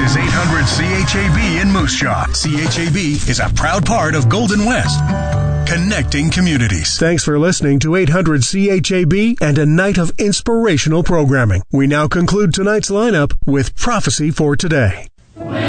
is 800 CHAB in Moose Jaw. CHAB is a proud part of Golden West, connecting communities. Thanks for listening to 800 CHAB and a night of inspirational programming. We now conclude tonight's lineup with Prophecy for Today.